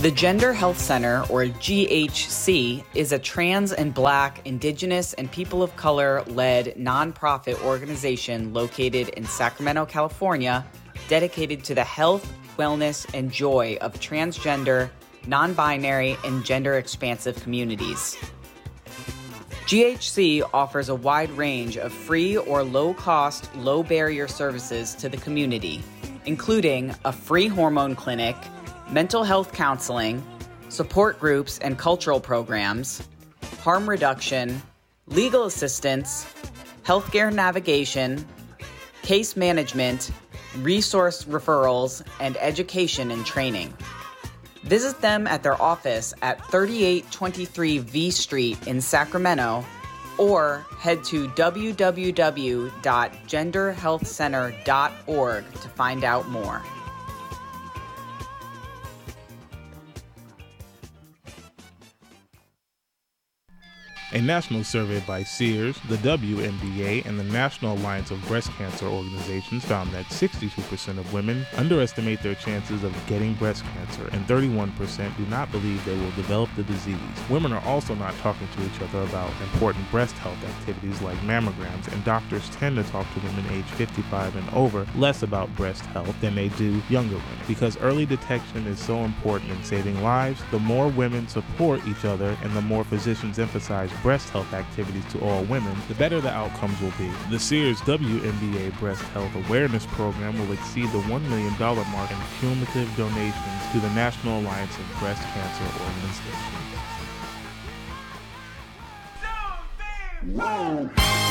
The Gender Health Center, or GHC, is a trans and Black, Indigenous, and people of color-led nonprofit organization located in Sacramento, California, dedicated to the health, wellness, and joy of transgender, non-binary, and gender-expansive communities. GHC offers a wide range of free or low-cost, low-barrier services to the community, including a free hormone clinic, mental health counseling, support groups and cultural programs, harm reduction, legal assistance, healthcare navigation, case management, resource referrals, and education and training. Visit them at their office at 3823 V Street in Sacramento, or head to www.genderhealthcenter.org to find out more. A national survey by Sears, the WNBA, and the National Alliance of Breast Cancer Organizations found that 62% of women underestimate their chances of getting breast cancer, and 31% do not believe they will develop the disease. Women are also not talking to each other about important breast health activities like mammograms, and doctors tend to talk to women age 55 and over less about breast health than they do younger women. Because early detection is so important in saving lives, the more women support each other and the more physicians emphasize breast health activities to all women, the better the outcomes will be. The Sears WNBA Breast Health Awareness Program will exceed the $1 million mark in cumulative donations to the National Alliance of Breast Cancer Organizations.